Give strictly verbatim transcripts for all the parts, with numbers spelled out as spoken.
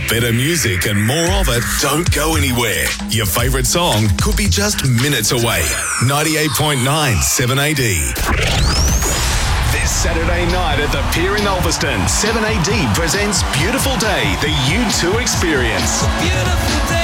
better music and more of it. Don't go anywhere. Your favourite song could be just minutes away. ninety-eight point nine seven A D. This Saturday night at the Pier in Ulverston, seven A D presents Beautiful Day, the U two Experience. Beautiful day.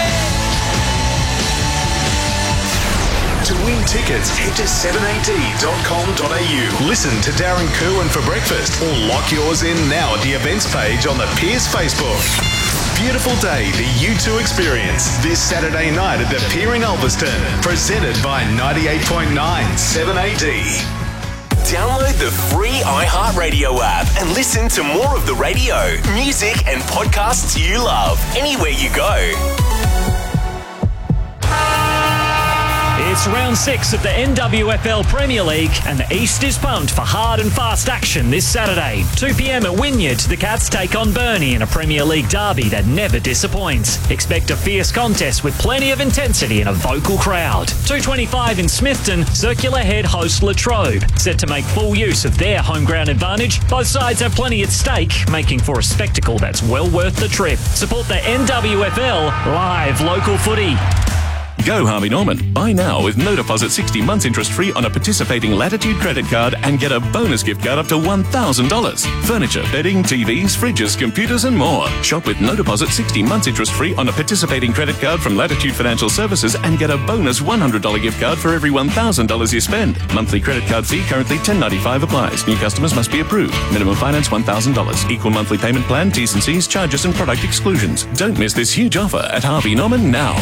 To win tickets, head to seven A D dot com dot A U. Listen to Darren Kerwin for breakfast or lock yours in now at the events page on the Pier's Facebook. Beautiful Day, the U two Experience. This Saturday night at the Pier in Ulverston. Presented by ninety-eight point nine seven A D. Download the free iHeartRadio app and listen to more of the radio, music and podcasts you love anywhere you go. It's round six of the N W F L Premier League and the East is pumped for hard and fast action this Saturday. two p.m. at Wynyard, the Cats take on Burnley in a Premier League derby that never disappoints. Expect a fierce contest with plenty of intensity and a vocal crowd. two twenty-five in Smithton, Circular Head host Latrobe. Set to make full use of their home ground advantage, both sides have plenty at stake, making for a spectacle that's well worth the trip. Support the N W F L live local footy. Go Harvey Norman. Buy now with no deposit sixty months interest free on a participating Latitude credit card and get a bonus gift card up to one thousand dollars. Furniture, bedding, T Vs, fridges, computers and more. Shop with no deposit sixty months interest free on a participating credit card from Latitude Financial Services and get a bonus one hundred dollars gift card for every one thousand dollars you spend. Monthly credit card fee currently ten ninety-five applies. New customers must be approved. Minimum finance one thousand dollars. Equal monthly payment plan, T's and C's, charges and product exclusions. Don't miss this huge offer at Harvey Norman now.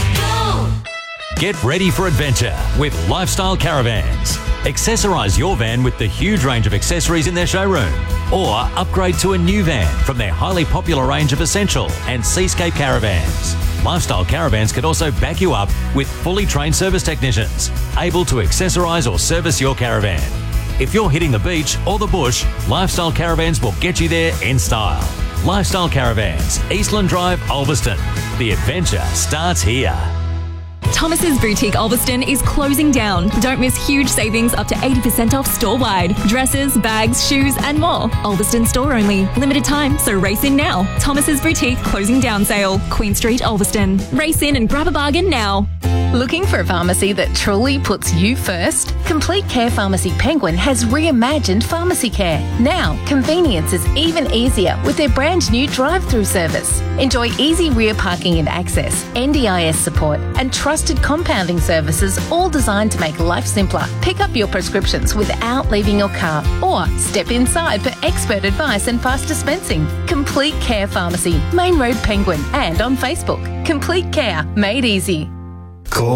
Get ready for adventure with Lifestyle Caravans. Accessorise your van with the huge range of accessories in their showroom, or upgrade to a new van from their highly popular range of Essential and Seascape caravans. Lifestyle Caravans can also back you up with fully trained service technicians, able to accessorise or service your caravan. If you're hitting the beach or the bush, Lifestyle Caravans will get you there in style. Lifestyle Caravans, Eastland Drive, Ulverston. The adventure starts here. Thomas's Boutique Ulverston is closing down. Don't miss huge savings up to eighty percent off store-wide. Dresses, bags, shoes and more. Ulverston store only. Limited time, so race in now. Thomas's Boutique closing down sale. Queen Street, Ulverston. Race in and grab a bargain now. Looking for a pharmacy that truly puts you first? Complete Care Pharmacy Penguin has reimagined pharmacy care. Now, convenience is even easier with their brand new drive-through service. Enjoy easy rear parking and access, N D I S support, and trusted compounding services, all designed to make life simpler. Pick up your prescriptions without leaving your car, or step inside for expert advice and fast dispensing. Complete Care Pharmacy, Main Road, Penguin, and on Facebook. Complete Care, made easy.